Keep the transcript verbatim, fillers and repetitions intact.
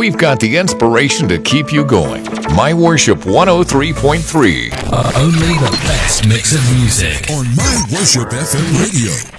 we've got the inspiration to keep you going. My Worship one oh three point three. Uh, only the best mix of music on My Worship F M Radio.